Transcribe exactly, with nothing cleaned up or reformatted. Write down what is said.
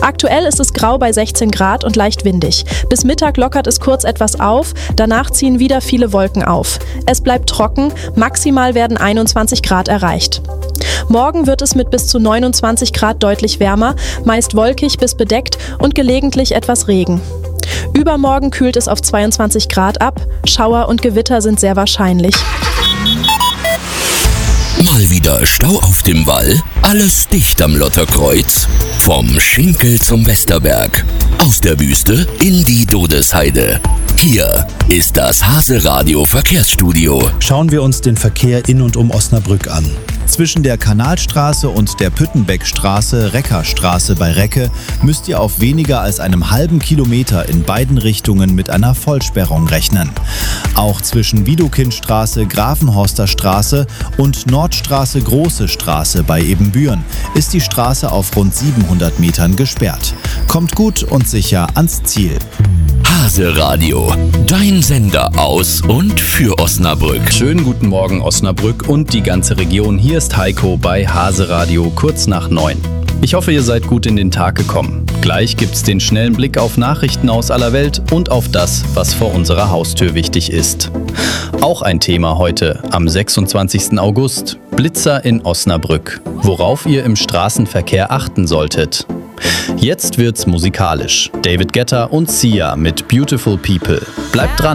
Aktuell ist es grau bei sechzehn Grad und leicht windig. Bis Mittag lockert es kurz etwas auf, danach ziehen wieder viele Wolken auf. Es bleibt trocken, maximal werden einundzwanzig Grad erreicht. Morgen wird es mit bis zu neunundzwanzig Grad deutlich wärmer, meist wolkig bis bedeckt und gelegentlich etwas Regen. Übermorgen kühlt es auf zweiundzwanzig Grad ab, Schauer und Gewitter sind sehr wahrscheinlich. Mal wieder Stau auf dem Wall? Alles dicht am Lotterkreuz? Vom Schinkel zum Westerberg. Aus der Wüste in die Dodesheide. Hier ist das Hase-Radio Verkehrsstudio. Schauen wir uns den Verkehr in und um Osnabrück an. Zwischen der Kanalstraße und der Püttenbeckstraße, Reckerstraße bei Recke, müsst ihr auf weniger als einem halben Kilometer in beiden Richtungen mit einer Vollsperrung rechnen. Auch zwischen Widukindstraße, Grafenhorster Straße und Nordstraße Große Straße bei Ebenbüren ist die Straße auf rund siebenhundert Metern gesperrt. Kommt gut und sicher ans Ziel. Hase-Radio, dein Sender aus und für Osnabrück. Schönen guten Morgen Osnabrück und die ganze Region. Hier ist Heiko bei Hase-Radio kurz nach neun. Ich hoffe, ihr seid gut in den Tag gekommen. Gleich gibt's den schnellen Blick auf Nachrichten aus aller Welt und auf das, was vor unserer Haustür wichtig ist. Auch ein Thema heute, am sechsundzwanzigsten August. Blitzer in Osnabrück. Worauf ihr im Straßenverkehr achten solltet. Jetzt wird's musikalisch. David Guetta und Sia mit Beautiful People. Bleibt dran!